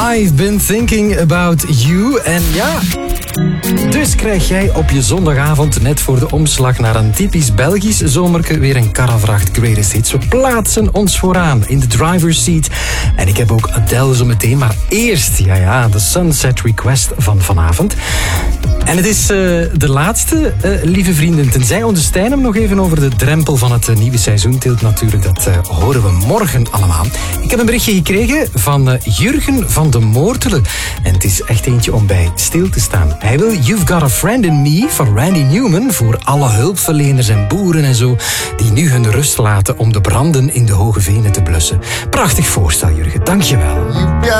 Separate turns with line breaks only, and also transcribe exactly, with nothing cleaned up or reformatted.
I've been thinking about you. En ja, dus krijg jij op je zondagavond net voor de omslag naar een typisch Belgisch zomerke weer een karavracht greatest hits. We plaatsen ons vooraan in de driver's seat. En ik heb ook Adele zo meteen, maar eerst, ja ja, de Sunset Request van vanavond. En het is uh, de laatste, uh, lieve vrienden. Tenzij onze Stijn hem nog even over de drempel van het uh, nieuwe seizoen tilt natuurlijk. Dat uh, horen we morgen allemaal. Ik heb een berichtje gekregen van uh, Jurgen van de Moortelen. En het is echt eentje om bij stil te staan. Hij wil You've Got a Friend in Me van Randy Newman voor alle hulpverleners en boeren en zo die nu hun rust laten om de branden in de Hoge Venen te blussen. Prachtig voorstel, Jurgen. Dank je wel.